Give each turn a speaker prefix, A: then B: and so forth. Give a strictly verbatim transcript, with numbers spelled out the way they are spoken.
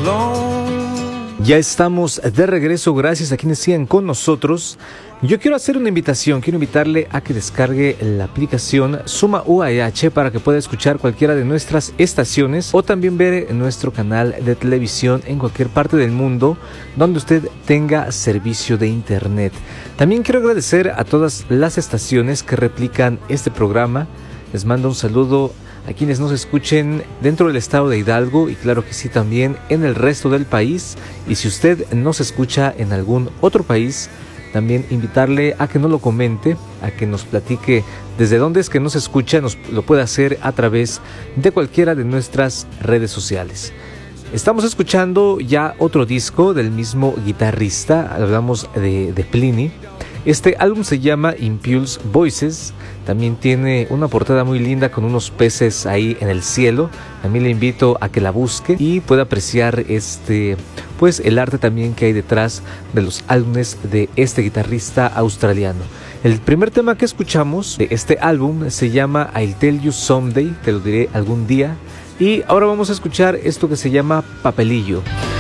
A: Ya estamos de regreso, gracias a quienes siguen con nosotros. Yo quiero hacer una invitación, quiero invitarle a que descargue la aplicación Suma U A H para que pueda escuchar cualquiera de nuestras estaciones o también ver nuestro canal de televisión en cualquier parte del mundo donde usted tenga servicio de internet. También quiero agradecer a todas las estaciones que replican este programa. Les mando un saludo a quienes nos escuchen dentro del estado de Hidalgo y claro que sí también en el resto del país. Y si usted nos escucha en algún otro país, también invitarle a que nos lo comente, a que nos platique desde dónde es que nos escucha. Nos lo puede hacer a través de cualquiera de nuestras redes sociales. Estamos escuchando ya otro disco del mismo guitarrista, hablamos de, de Plini. Este álbum se llama Impulse Voices. También tiene una portada muy linda con unos peces ahí en el cielo. También le invito a que la busque y pueda apreciar este, pues el arte también que hay detrás de los álbumes de este guitarrista australiano. El primer tema que escuchamos de este álbum se llama I'll Tell You Someday, te lo diré algún día. Y ahora vamos a escuchar esto que se llama Papelillo.